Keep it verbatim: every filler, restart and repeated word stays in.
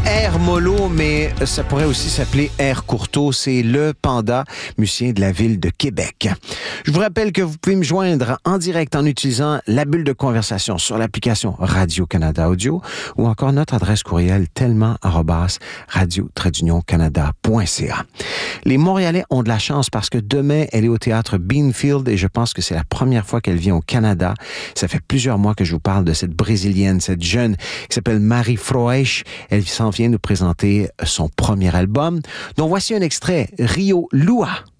Air Mollo, mais ça pourrait aussi s'appeler Air Courteau. C'est le panda musicien de la ville de Québec. Je vous rappelle que vous pouvez me joindre en direct en utilisant la bulle de conversation sur l'application Radio-Canada Audio ou encore notre adresse courriel tellement arobase radio trait d'union canada point c a. Les Montréalais ont de la chance parce que demain, elle est au théâtre Beanfield et je pense que c'est la première fois qu'elle vient au Canada. Ça fait plusieurs mois que je vous parle de cette Brésilienne, cette jeune qui s'appelle Marie Froesch. Elle s'en vient nous présenter son premier album, dont voici un extrait, Rio Lua.